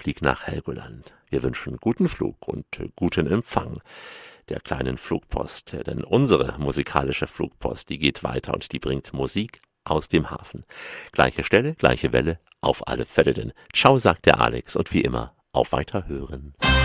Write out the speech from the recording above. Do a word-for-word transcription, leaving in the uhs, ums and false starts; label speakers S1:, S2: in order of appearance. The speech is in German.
S1: flieg nach Helgoland. Wir wünschen guten Flug und äh, guten Empfang der kleinen Flugpost, äh, denn unsere musikalische Flugpost, die geht weiter und die bringt Musik aus dem Hafen. Gleiche Stelle, gleiche Welle, auf alle Fälle denn. Ciao, sagt der Alex und wie immer, auf Weiterhören.